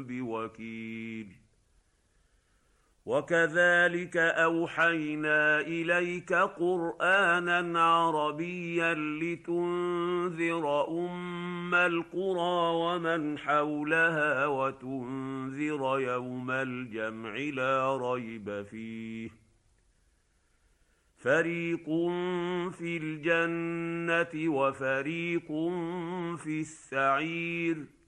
بوكيل. وكذلك اوحينا اليك قرانا عربيا لتنذر القرى ومن حولها وتنذر يوم الجمع لا ريب فيه، فريق في الجنه وفريق في السعير.